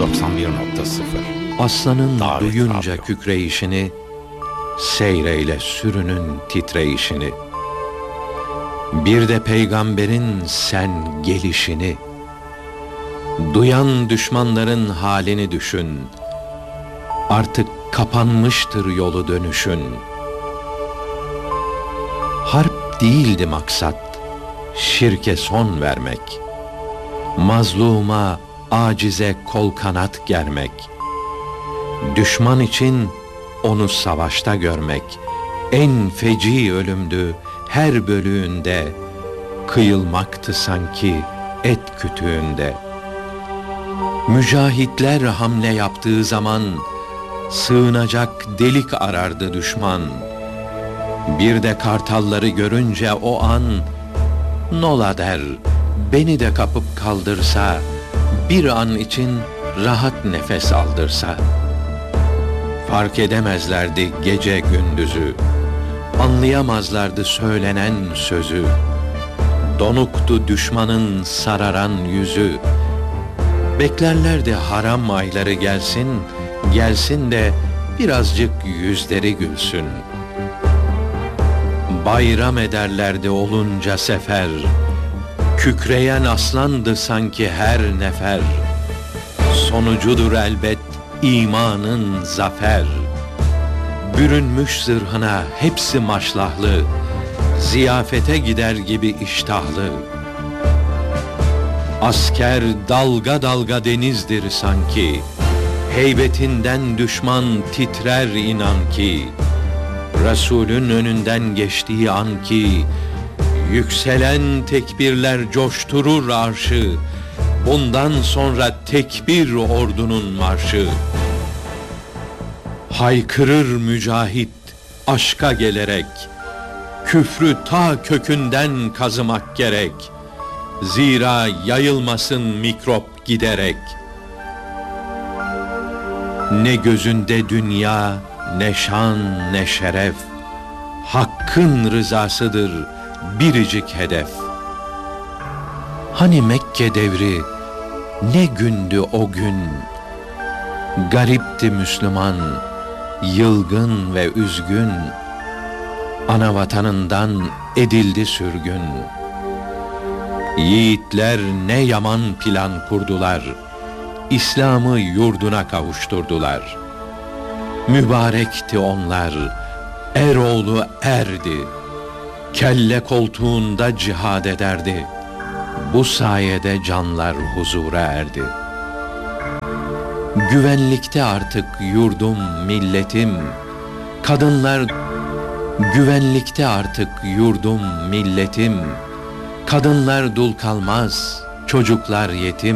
91.0 Aslanın Davet duyunca Radyo. kükreyişini, seyreyle sürünün titreyişini. Bir de peygamberin sen gelişini. Duyan düşmanların halini düşün. Artık kapanmıştır yolu dönüşün. Harp değildi maksat, şirke son vermek. Mazluma, acize kol kanat germek. Düşman için onu savaşta görmek. En feci ölümdü her bölüğünde. Kıyılmaktı sanki et kütüğünde. Mücahitler hamle yaptığı zaman sığınacak delik arardı düşman. Bir de kartalları görünce o an nola der, beni de kapıp kaldırsa, bir an için rahat nefes aldırsa. Fark edemezlerdi gece gündüzü, anlayamazlardı söylenen sözü. Donuktu düşmanın sararan yüzü. Beklerlerdi haram ayları gelsin, gelsin de birazcık yüzleri gülsün. Bayram ederlerdi olunca sefer, kükreyen aslandı sanki her nefer. Sonucudur elbet imanın zafer. Bürünmüş zırhına hepsi maşlahlı, ziyafete gider gibi iştahlı. Asker dalga dalga denizdir sanki, heybetinden düşman titrer inan ki. Resulün önünden geçtiği an ki, yükselen tekbirler coşturur arşı. Bundan sonra tekbir ordunun marşı. Haykırır mücahit aşka gelerek, küfrü ta kökünden kazımak gerek. Zira yayılmasın mikrop giderek. Ne gözünde dünya, ne şan, ne şeref, Hakk'ın rızasıdır biricik hedef. Hani Mekke devri, ne gündü o gün, garipti Müslüman, yılgın ve üzgün, ana vatanından edildi sürgün. Yiğitler ne yaman plan kurdular, İslam'ı yurduna kavuşturdular. Mübarekti onlar, eroğlu erdi, kelle koltuğunda cihad ederdi. Bu sayede canlar huzura erdi. Güvenlikte artık yurdum, milletim, kadınlar güvenlikte artık yurdum, milletim, kadınlar dul kalmaz, çocuklar yetim.